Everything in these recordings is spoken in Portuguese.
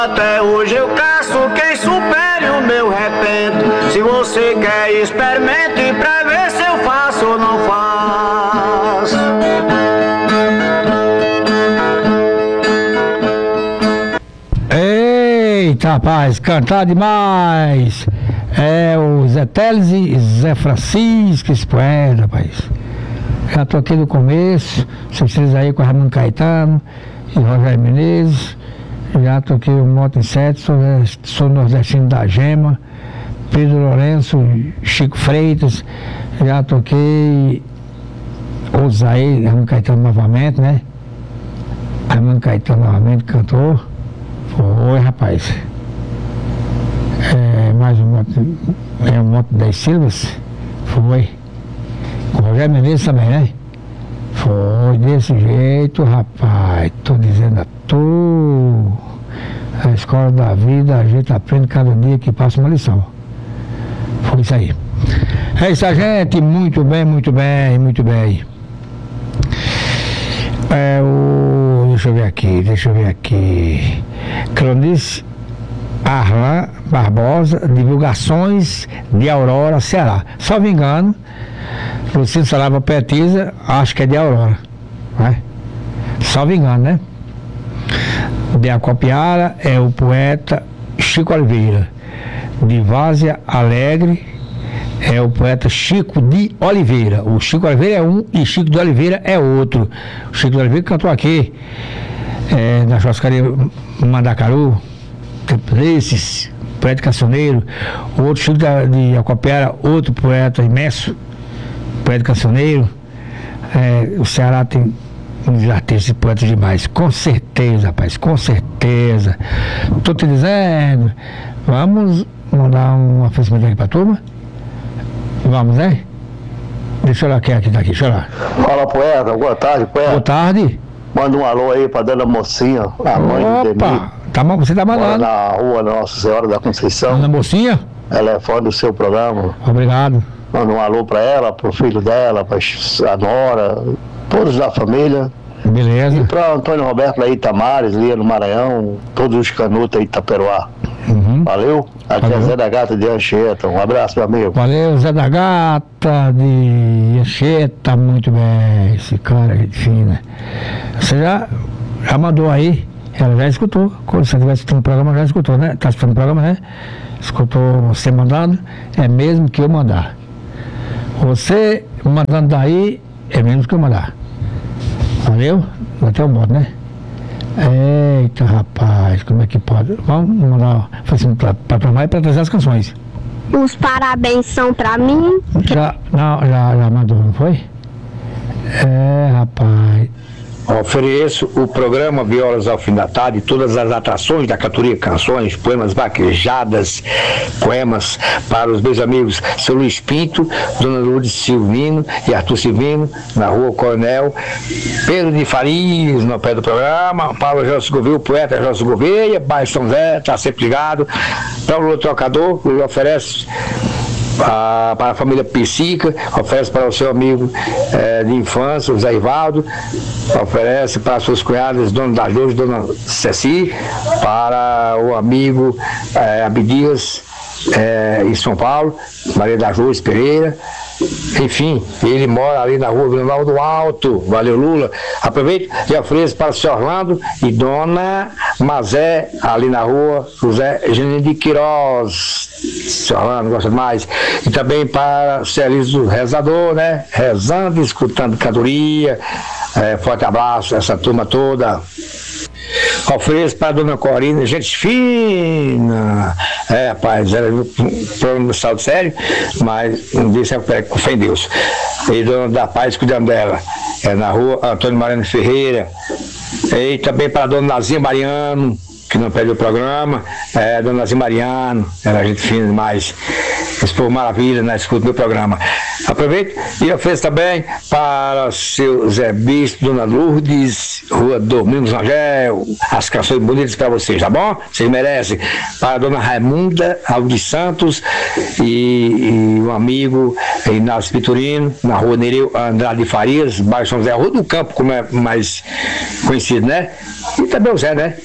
Até hoje eu caço quem supere o meu repente. Se você quer, experimente pra ver se eu faço ou não faço. Eita, rapaz, cantar demais. É o Zé Teles e Zé Francisco, esse poeta, rapaz. Já tô aqui no começo, vocês aí com o Ramon Caetano e Rogério Menezes. Já toquei o Moto em Sete, sou nordestino da Gema, Pedro Lourenço, Chico Freitas. Já toquei outros aí, Ramon Caetano novamente, né? Ramon Caetano novamente, cantor. Foi, rapaz. Mais um moto 10 sílabas. Foi. Com o Rogério Menezes também, né? Foi desse jeito, rapaz. Tô dizendo a tu. A escola da vida, a gente aprende cada dia que passa uma lição. Foi isso aí. É isso, a gente. Muito bem, muito bem, muito bem. Deixa eu ver aqui. Cronice Arlan Barbosa, divulgações de Aurora, Ceará. Só me engano, Luciano Saraiva Petiza, acho que é de Aurora, né? Só me engano, né? De Acopiara é o poeta Chico Oliveira. De Várzea Alegre é o poeta Chico de Oliveira. O Chico Oliveira é um e Chico de Oliveira é outro. O Chico de Oliveira cantou aqui na churrascaria Mandacaru, esses poeta cancioneiro. O outro Chico de Acopiara, outro poeta imenso, poeta cancioneiro. O Ceará tem uns artistas e poetas demais, com certeza, rapaz, com certeza. Tô te dizendo, vamos mandar um oferecimento aqui pra turma? Vamos, né? Deixa eu olhar quem aqui tá aqui, deixa eu olhar. Fala, poeta, boa tarde, poeta. Boa tarde. Manda um alô aí pra dona Mocinha, a mãe do Demi. Tá bom, você tá mandando. Na rua Nossa Senhora da Conceição. Dona Mocinha? Ela é fã do seu programa. Obrigado. Manda um alô pra ela, pro filho dela, pra nora, todos da família. Beleza. E pra Antônio Roberto lá em Itamares, ali no Maranhão, todos os canutos aí de Itaperuá. Uhum. Valeu? Aqui Valeu. é Zé da Gata de Anchieta. Um abraço, meu amigo. Valeu, Zé da Gata de Anchieta, muito bem. Esse cara é fina. Você já mandou aí, ela já escutou. Quando você estiver escutando o programa, já escutou, né? Tá escutando o programa, né? Escutou você mandando, é mesmo que eu mandar. Você mandando daí, é mesmo que eu mandar. Valeu? Até o modo, né? Eita, rapaz, como é que pode? Vamos mandar assim, pra tomar e pra trazer as canções. Os parabéns são pra mim. Já mandou, não foi? Rapaz. Ofereço o programa Violas ao Fim da Tarde e todas as atrações da cantoria, canções, poemas vaquejadas, poemas para os meus amigos Seu Luiz Pinto, Dona Lourdes Silvino e Arthur Silvino, na Rua Coronel Pedro de Farias, no pé do programa. Paulo Gelson Gouveia, o poeta Gelson Gouveia, bairro São Zé, está sempre ligado. Paulo Trocador, ele oferece para a família Psica, oferece para o seu amigo de infância, o Zé Ivaldo, oferece para as suas cunhadas, Dona das Lourdes, Dona Ceci, para o amigo Abdias, em São Paulo, Maria das Lourdes Pereira. Enfim, ele mora ali na Rua Vinal do Alto. Valeu, Lula. Aproveito e ofereço para o senhor Orlando e Dona Mazé, ali na Rua José Genino de Queiroz. Senhor Orlando gosta mais. E também para o Celício Rezador, né? Rezando e escutando cantoria. Forte abraço, essa turma toda. Ofereço para a Dona Corina, gente fina. Rapaz, era um programa do Saldo Sério, mas um dia sempre com fé em Deus. E Dona da Paz cuidando dela. Na Rua Antônio Mariano Ferreira. E também para a Dona Nazinha Mariano, que não perde o programa. Dona Nazinha Mariano, era gente fina demais. Esse povo maravilha, né? Escuta o meu programa. Aproveito e ofereço também para o seu Zé Bispo, Dona Lourdes, Rua Domingos Rangel, as canções bonitas para vocês, tá bom? Vocês merecem. Para a Dona Raimunda Alves Santos e um amigo Inácio Vitorino, na Rua Nereu Andrade de Farias, bairro São José, Rua do Campo, como é mais conhecido, né? E também o Zé, né?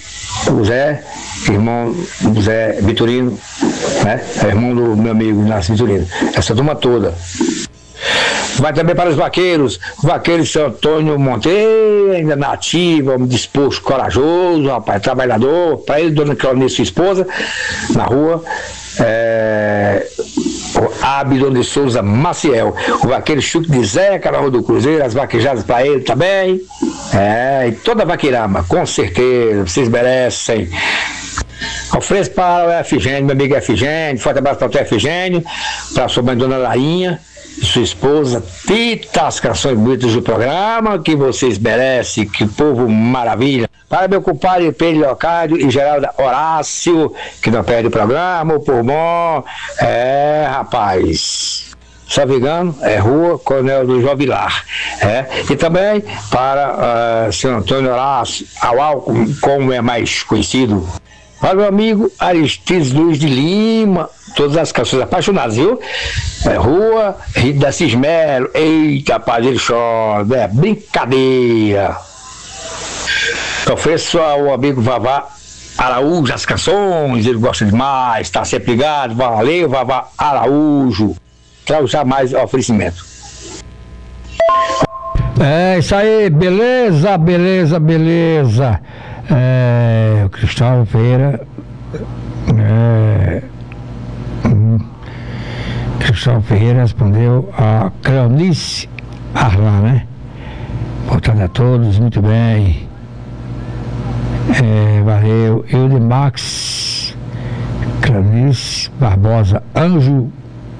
o Zé, irmão do Zé Vitorino, né? É irmão do meu amigo Inácio Vitorino. Essa turma toda. Vai também para os vaqueiros, o vaqueiro de São Antônio Monteiro, ainda nativo, disposto, corajoso, rapaz, trabalhador. Para ele, dona Claudia, sua esposa, na rua. O Abdon de Souza Maciel, o vaqueiro Chuco de Zeca na Rua do Cruzeiro, as vaquejadas para ele também. E toda a vaqueirama, com certeza, vocês merecem. Ofereço para o Efigênio, meu amigo Efigênio, forte abraço para o Efigênio, para a sua mãe Dona Lainha, sua esposa Tita, as canções bonitas do programa, que vocês merecem, que povo maravilha. Para meu compadre Pedro Leocádio e Geralda Horácio, que não perde o programa, o povo bom. Rapaz, Savigano, Rua Coronel do João Vilar. E também para São Antônio Horácio, Aual, como é mais conhecido. Para o meu amigo Aristides Luiz de Lima, todas as canções apaixonadas, viu? Rua Rita da Cismelo, eita, rapaz, ele chora, é brincadeira. Ofereço ao amigo Vavá Araújo as canções, ele gosta demais, está sempre ligado, valeu, Vavá Araújo. Trago jamais oferecimento. Isso aí, beleza. O Cristóvão Ferreira. Cristóvão Ferreira respondeu a Cleonice Arlan, né? Portanto a todos, muito bem. Valeu. Eudimax, Cleonice Barbosa, Anjo.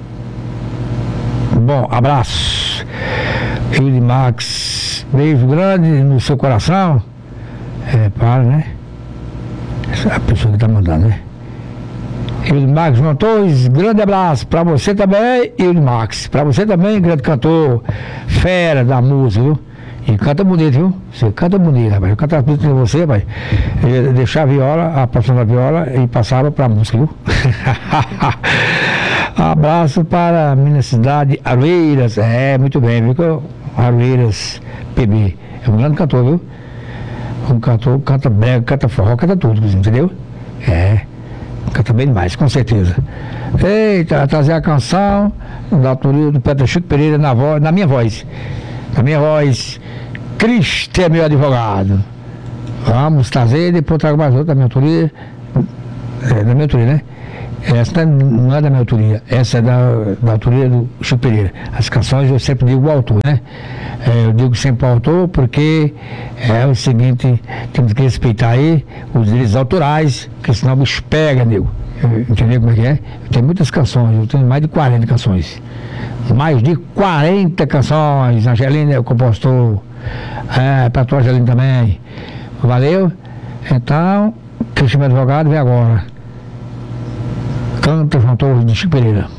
Bom, abraço. Eudimax, beijo grande no seu coração. Para, né? A pessoa que está mandando, né? Eudimax João Torres, grande abraço para você também, Eudimax. Para você também, grande cantor, fera da música, viu? E canta bonito, viu? Você canta bonito, rapaz. Eu cantava bonito com você, rapaz. Eu deixava a viola, a profissão da viola e passava para a música, viu? Abraço para a minha cidade, Aroeiras. Muito bem, viu? Aroeiras PB. É um grande cantor, viu? Um cantor, canta brega, canta forró, canta tudo, entendeu? Canta bem demais, com certeza. Eita, trazer a canção da autoria do Pedro Chico Pereira na minha voz. Na minha voz, Cristo é meu advogado. Vamos trazer, depois trago mais outra da minha autoria. Da minha autoria, né? Essa não é da minha autoria, essa é da autoria do Chico Pereira. As canções eu sempre digo o autor, né? Eu digo sempre o autor porque é o seguinte, temos que respeitar aí os direitos autorais, porque senão o bicho pega, nego. Entendeu como é que é? Eu tenho muitas canções, eu tenho mais de 40 canções. Mais de 40 canções. Angelina é o compositor, para tu, Angelina também. Valeu? Então, Cristo é meu advogado, vem agora. Canta João Torres de Chico Pereira.